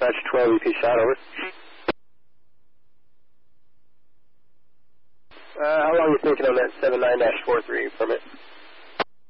Dispatch 12, EP shot, over. How long are you thinking on that 79-43 permit?